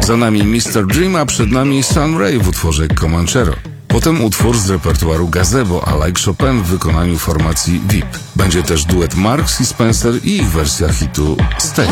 Za nami Mr. Dream, a przed nami Sun Ra w utworze Comanchero. Potem utwór z repertuaru Gazebo, a Like Chopin w wykonaniu formacji VIP. Będzie też duet Marks i Spencer i ich wersja hitu Stay.